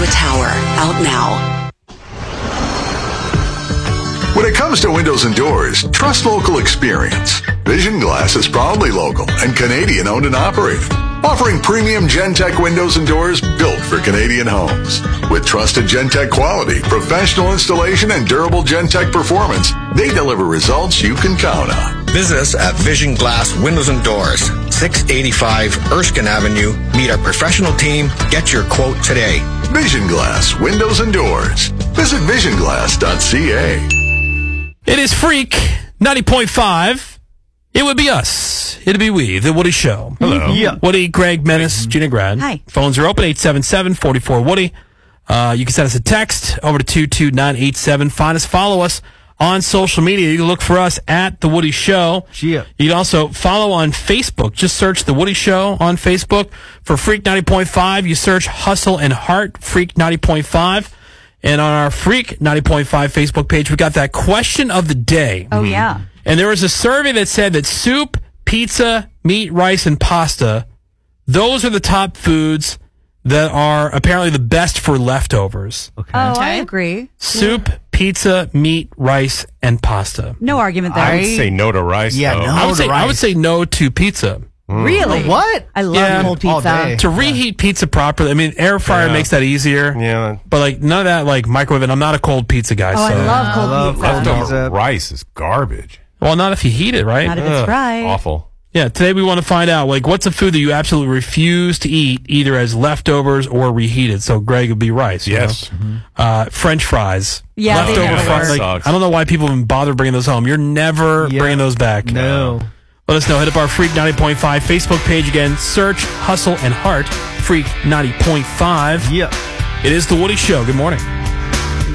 a tower. Out now. When it comes to windows and doors, trust local experience. Vision Glass is proudly local and Canadian owned and operated, offering premium Gentech windows and doors built for Canadian homes. With trusted Gentech quality, professional installation, and durable Gentech performance, they deliver results you can count on. Visit us at Vision Glass Windows and Doors, 685 Erskine Avenue. Meet our professional team. Get your quote today. Vision Glass Windows and Doors. Visit visionglass.ca. It is Freak 90.5. It would be us. It'd be we, The Woody Show. Hello. Yeah. Woody, Greg, Menace, Gina Grad. Hi. Phones are open, 877-44-WOODY. You can send us a text over to 22987. Find us, follow us on social media. You can look for us at The Woody Show. Yeah. You can also follow on Facebook. Just search The Woody Show on Facebook. For Freak 90.5, you search Hustle and Heart, Freak 90.5. And on our Freak 90.5 Facebook page, we got that question of the day. Oh, yeah. And there was a survey that said that soup, pizza, meat, rice, and pasta, those are the top foods that are apparently the best for leftovers. Okay. Oh, I agree. Soup, pizza, meat, rice, and pasta. No argument there. I would say no to rice. Yeah, though. no. I would say no to pizza. Really? What? I love Yeah. cold All pizza. day. To reheat pizza properly, I mean, air fryer Yeah. makes that easier. Yeah. But like none of that, like microwave. And I'm not a cold pizza guy. Oh, so. I love cold love pizza. cold Leftover pizza. rice is garbage. Well, not if you heat it, right? Not if it's fried. Awful. Yeah, today we want to find out, like, what's a food that you absolutely refuse to eat, either as leftovers or reheated? So, Greg, would be rice. you Yes. know? French fries. Yeah, they Leftover never fries. work. Like, Sucks. I don't know why people even bother bringing those home. You're never Yeah. bringing those back. No. Let us know. Hit up our Freak 90.5 Facebook page again. Search Hustle and Heart, Freak 90.5. Yeah. It is The Woody Show. Good morning.